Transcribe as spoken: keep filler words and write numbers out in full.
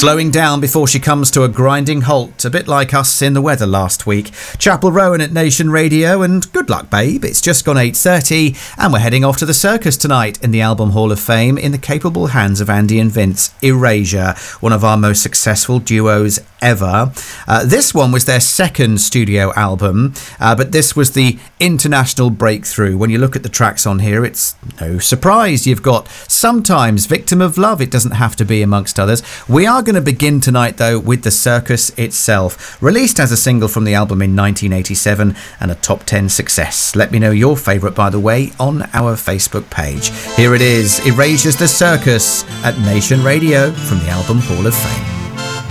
Slowing down before she comes to a grinding halt, a bit like us in the weather last week. Chapel Rowan at Nation Radio, and good luck, babe. It's just gone eight thirty, and we're heading off to the circus tonight in the Album Hall of Fame in the capable hands of Andy and Vince. Erasure, one of our most successful duos ever. Uh, this one was their second studio album, uh, but this was the international breakthrough. When you look at the tracks on here, it's no surprise. You've got Sometimes, Victim of Love, it doesn't have to be, amongst others. We are going to begin tonight, though, with The Circus itself, released as a single from the album in nineteen eighty-seven and a top ten success. Let me know your favourite, by the way, on our Facebook page. Here it is, Erasure's The Circus at Nation Radio from the Album Hall of Fame.